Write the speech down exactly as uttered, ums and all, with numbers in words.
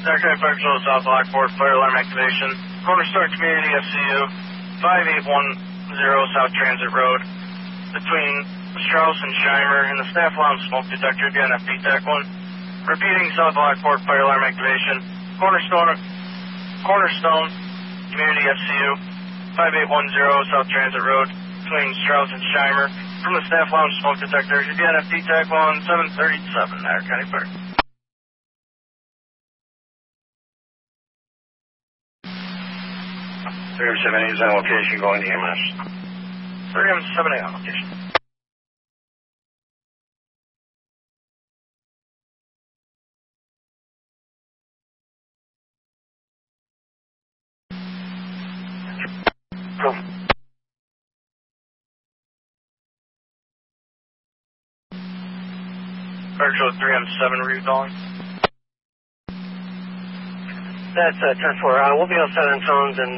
Secretary Parksville, South Lockport, fire alarm activation. Corner Store Community F C U, five eight one zero South Transit Road, between Strauss and Scheimer, and the staff lounge smoke detector, again at P TAC one. Repeating, South Lockport, fire alarm activation. Cornerstone, Cornerstone Community F C U, five eight one zero South Transit Road, between Strauss and Scheimer. From the staff lounge smoke detector, again at P TAC one, seven thirty-seven, Niagara County Park. three M seven eight is on location, going to E M S. three M seven eight on location. Cool. Parksville three M seven, were you calling? That's uh, ten four. Uh, we'll be outside on phones and